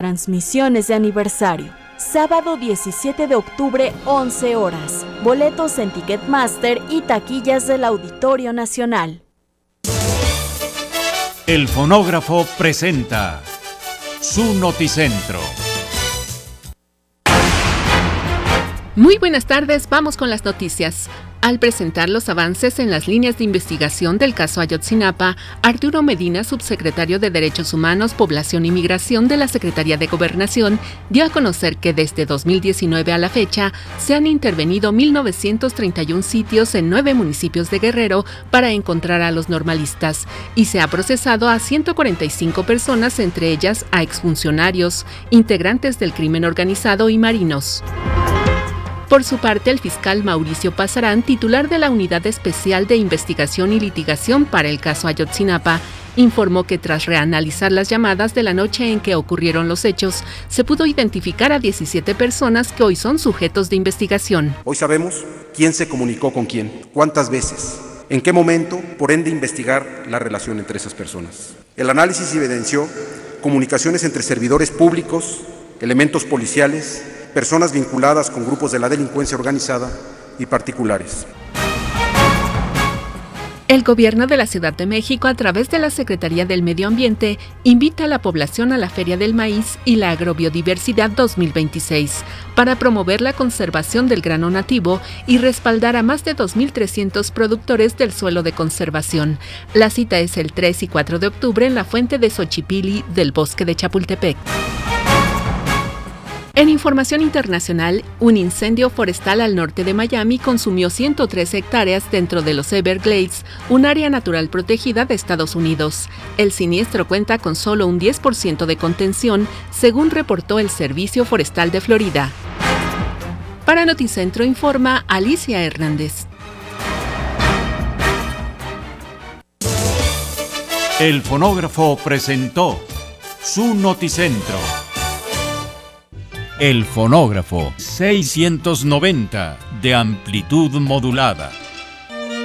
transmisiones de aniversario. Sábado 17 de octubre, 11 horas. Boletos en Ticketmaster y taquillas del Auditorio Nacional. El Fonógrafo presenta su Noticentro. Muy buenas tardes, vamos con las noticias. Al presentar los avances en las líneas de investigación del caso Ayotzinapa, Arturo Medina, subsecretario de Derechos Humanos, Población y Migración de la Secretaría de Gobernación, dio a conocer que desde 2019 a la fecha se han intervenido 1,931 sitios en 9 municipios de Guerrero para encontrar a los normalistas y se ha procesado a 145 personas, entre ellas a exfuncionarios, integrantes del crimen organizado y marinos. Por su parte, el fiscal Mauricio Pasarán, titular de la Unidad Especial de Investigación y Litigación para el caso Ayotzinapa, informó que tras reanalizar las llamadas de la noche en que ocurrieron los hechos, se pudo identificar a 17 personas que hoy son sujetos de investigación. Hoy sabemos quién se comunicó con quién, cuántas veces, en qué momento, por ende investigar la relación entre esas personas. El análisis evidenció comunicaciones entre servidores públicos, elementos policiales, personas vinculadas con grupos de la delincuencia organizada y particulares. El gobierno de la Ciudad de México, a través de la Secretaría del Medio Ambiente, invita a la población a la Feria del Maíz y la Agrobiodiversidad 2026 para promover la conservación del grano nativo y respaldar a más de 2.300 productores del suelo de conservación. La cita es el 3 y 4 de octubre en la Fuente de Xochipilli del Bosque de Chapultepec. En información internacional, un incendio forestal al norte de Miami consumió 103 hectáreas dentro de los Everglades, un área natural protegida de Estados Unidos. El siniestro cuenta con solo un 10% de contención, según reportó el Servicio Forestal de Florida. Para Noticentro informa Alicia Hernández. El Fonógrafo presentó su Noticentro. El Fonógrafo 690 de amplitud modulada.